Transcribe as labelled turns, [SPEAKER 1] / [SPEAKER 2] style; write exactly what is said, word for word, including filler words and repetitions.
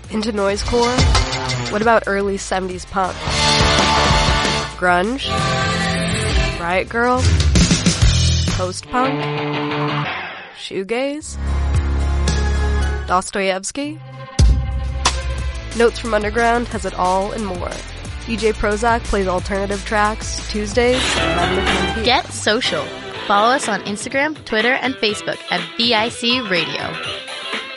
[SPEAKER 1] Into noisecore? What about early seventies punk? Grunge? Riot Girl? Post-punk? Shoegaze? Dostoevsky? Notes from Underground has it all and more. D J Prozac plays alternative tracks Tuesdays at eleven p m
[SPEAKER 2] Get social. Follow us on Instagram, Twitter, and Facebook at V I C Radio.